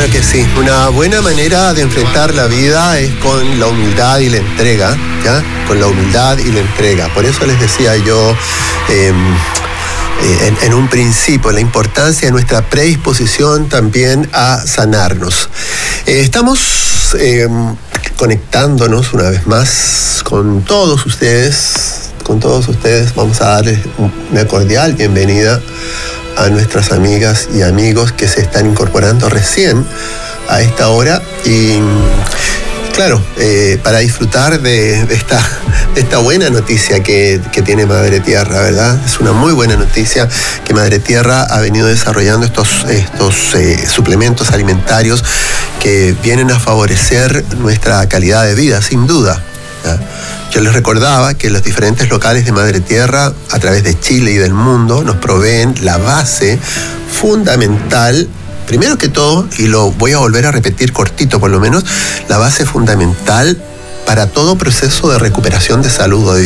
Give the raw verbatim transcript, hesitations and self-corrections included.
Claro que sí. Una buena manera de enfrentar la vida es con la humildad y la entrega, ¿ya? Con la humildad y la entrega. Por eso les decía yo eh, en, en un principio la importancia de nuestra predisposición también a sanarnos. Eh, estamos eh, conectándonos una vez más con todos ustedes, con todos ustedes. Vamos a darles una cordial bienvenida a nuestras amigas y amigos que se están incorporando recién a esta hora y claro, eh, para disfrutar de, de, esta, de esta buena noticia que, que tiene Madre Tierra, ¿verdad? Es una muy buena noticia que Madre Tierra ha venido desarrollando estos, estos eh, suplementos alimentarios que vienen a favorecer nuestra calidad de vida, sin duda, ¿ya? Yo les recordaba que los diferentes locales de Madre Tierra, a través de Chile y del mundo, nos proveen la base fundamental, primero que todo, y lo voy a volver a repetir cortito por lo menos, la base fundamental para todo proceso de recuperación de salud o de